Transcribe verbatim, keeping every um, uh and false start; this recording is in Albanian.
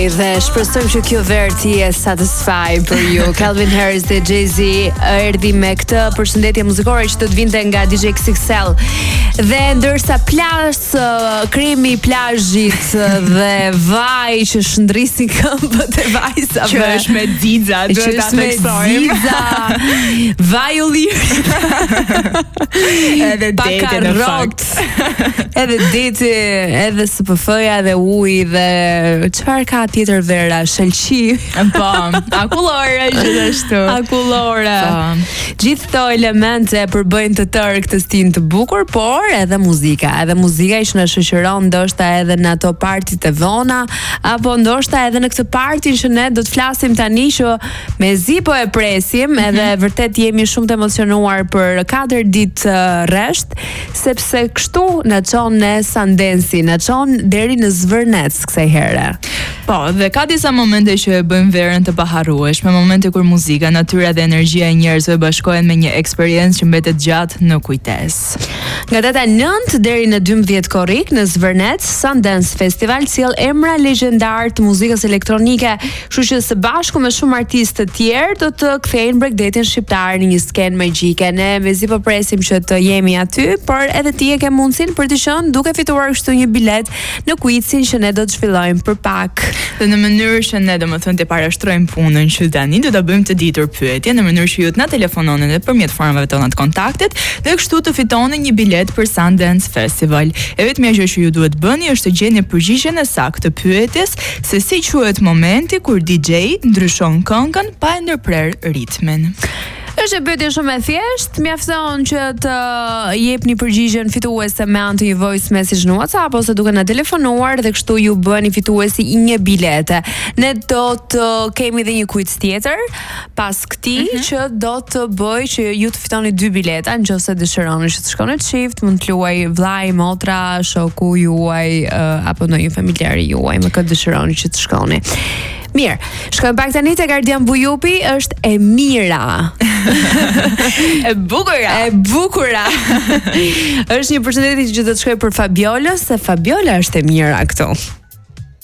Satisfy dhe shpresojmë që kjo verë ti e satisfy për ju. Calvin Harris dhe Jay-Z erdhi me këtë përshëndetje muzikore që do të vinte nga D J X X L. Dhe ndërsa plas uh, kremi i plazhit dhe vaj që shndrisin këmbët e vajzave. Që është me xixa, duhet ta theksojmë. Xixa, vaj ullir. Edhe dete në fakt. Edhe deti, edhe S P F-ja, edhe uji dhe çfarë ka tjetër vera, shelqi. Po, akullore gjithashtu. Akullore. Po. Gjithë këto elemente përbëjnë të tërë këtë stin të bukur, por edhe muzika. Edhe muzika që na shoqëron ndoshta edhe në ato partit e vona, apo ndoshta edhe në këtë partin që ne do të flasim tani që mezi po e presim, edhe mm-hmm. vërtet jemi shumë të emocionuar për katër ditë uh, rresht, sepse kështu na çon në Sundance, na çon deri në Zvërnec kësaj here. Po, dhe ka disa momente që e bëjmë verën të paharrueshme, momente kur muzika, natyra dhe energjia e njerëzve bashkohen me një eksperiencë që mbetet gjatë në kujtesë. Nga data nëntë deri në dymbëdhjetë korrik në Zvërnec, Sundance Festival sjell emra legjendar të muzikës elektronike, kështu që së bashku me shumë artistë të tjerë do të kthejnë Bregdetin shqiptar në një skenë magjike. Ne mezi po presim që të jemi aty, por edhe ti e ke mundësinë për të qenë duke fituar kështu një bilet në quizin që ne do të zhvillojmë për pak. Dhe në mënyrë që ne domethënë të parashtrojmë punën që tani do ta bëjmë të ditur pyetje në mënyrë që ju të na telefononi nëpërmjet formave tona të kontaktit dhe kështu të fitoni një bilet për Sundance Festival. E vetmja gjë që ju duhet bëni është të gjeni përgjigjen e saktë të pyetjes se si quhet momenti kur D J ndryshon këngën pa e ndërprer ritmin. Është e pyetje shumë e thjeshtë, mjafton që të jepni përgjigjen fituese me anë të një voice message në WhatsApp ose duke na telefonuar dhe kështu ju bëni fituesi i një bilete. Ne do të kemi edhe një quiz tjetër pas këtij mm-hmm. që do të bëj që ju të fitoni dy bileta nëse dëshironi që të shkoni në çift, mund të luaj vllai, motra, shoku juaj uh, apo ndonjë familjar juaj me këtë dëshironi që të shkoni. Mirë, shkojmë pak tani tek Ardian Bujupi, është e mira. E bukura. E bukura. Është një përshëndetje që do të shkoj për Fabiolës, se Fabiola është e mira këtu.